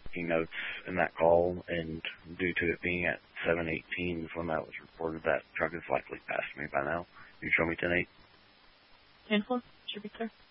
taking notes in that call, and due to it being at 7:18 when that was reported, that truck has likely passed me by now. You show me 10-8. 10-4, should be clear.